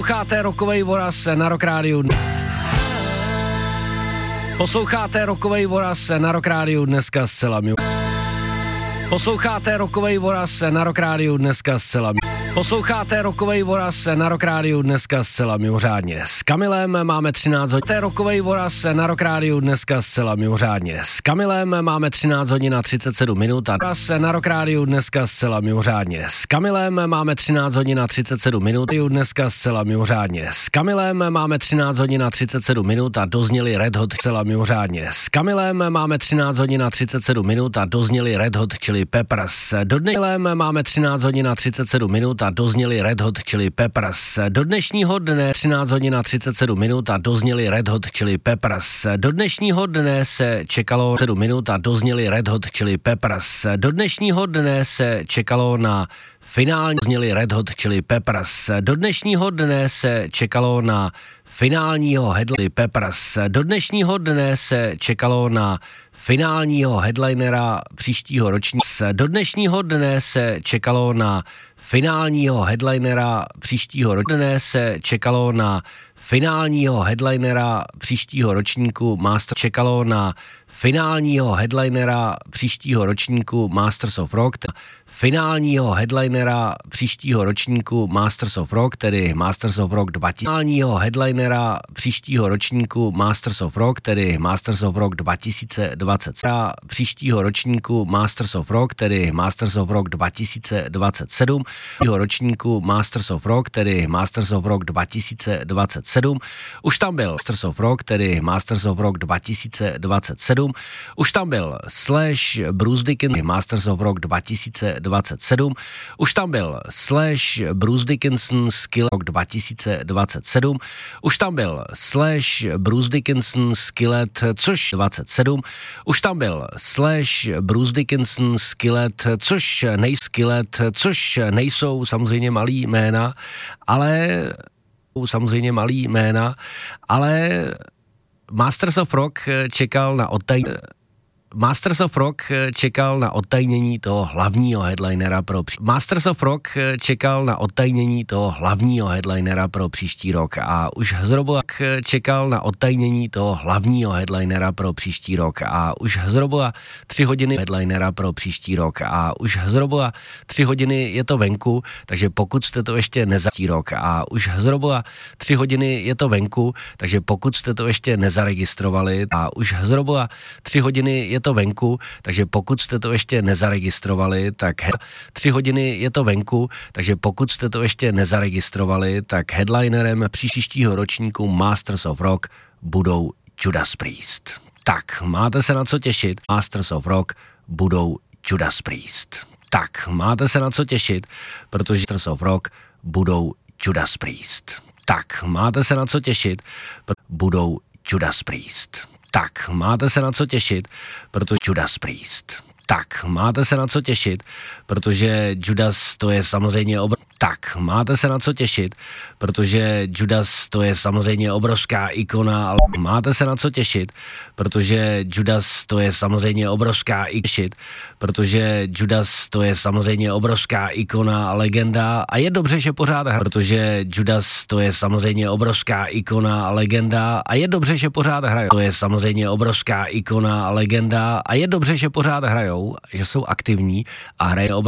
Posloucháte Rockovej voraz na Rock Rádiu. Posloucháte Rockovej voraz na Rock Rádiu dneska zcela mimo. Posloucháte Rockovej voraz na Rock Rádiu dneska zcela mimo. Posloucháte Rockovej voraz na Rock Rádiu dneska zcela mimořádně. S Kamilem máme 13 hodin. Rockovej voraz na Rock Rádiu dneska zcela mimořádně. S Kamilem máme 13 hodin a 37 minut a na Rock Rádiu dneska zcela mimořádně. S Kamilem máme 13 hodin a 37 minut. Dneska zcela mimořádně. S Kamilem máme 13 hodin a 37 minut a dozněli Red Hot zcela mimořádně. S Kamilem máme 13 hodin a 37 minut a dozněli Red Hot Chili Peppers. Do dnešního máme 13 hodin a 37 minut a dozněli Red Hot Chili Peppers. Do dnešního dne 13 hodin a 37 minut a dozněli Red Hot Chili Peppers. Do dnešního dne se čekalo 7 minut a dozněli Red Hot Chili Peppers. Do dnešního dne se čekalo na finální zněli Red Hot Chili Peppers. Do dnešního dne se čekalo na finálního headlinera Peppers. Do dnešního dne se čekalo na finálního headlinera příštího ročníku. Do dnešního dne se čekalo na finálního headlinera příštího ročníku. Dnes se čekalo na finálního headlinera příštího ročníku čekalo na finálního headlinera příštího ročníku Masters of Rock, finálního headlinera příštího ročníku Masters of Rock, tedy Masters of Rock 2000, finálního headlinera příštího ročníku Masters of Rock, tedy Masters of Rock 2020, příštího ročníku Masters of Rock, tedy Masters of Rock 2027, ročníku Masters of Rock, tedy Masters of Rock 2027, už tam byl Masters of Rock, tedy Masters of Rock 2027, už tam byl Slash, Bruce Dickinson, Masters of Rock 2027, už tam byl Slash, Bruce Dickinson, Skillet Rock 2027, už tam byl Slash, Bruce Dickinson, Skillet, což 27, už tam byl Slash, Bruce Dickinson, Skillet, což nejsou samozřejmě malý jména, ale Masters of Rock čekal na odtajnění toho hlavního headlinera pro příští rok a už zhruba čekal na odtajnění toho hlavního headlinera pro příští rok a už zhruba 3 hodiny headlinera pro příští rok a už zhruba 3 hodiny je to venku, takže pokud jste to ještě nezaregistrovali a už zhruba 3 hodiny je to venku, takže pokud jste to ještě nezaregistrovali, tak 3 hodiny je to venku, takže pokud jste to ještě nezaregistrovali, tak headlinerem příštího ročníku Masters of Rock budou Judas Priest. Tak, máte se na co těšit. Masters of Rock budou Judas Priest. Tak, máte se na co těšit, protože Masters of Rock budou Judas Priest. Tak, máte se na co těšit, budou Judas Priest. Tak, máte se na co těšit, protože Judas Priest. Tak, máte se na co těšit, protože Judas to je samozřejmě obrovská ikona, ale máte se na co těšit, protože Judas to je samozřejmě obrovská ikona a legenda a je dobře, že pořád hrajou, protože Judas to je samozřejmě obrovská ikona a legenda a je dobře, že pořád hrajou, to je samozřejmě obrovská ikona a legenda a je dobře, že pořád hrajou, že jsou aktivní a hrají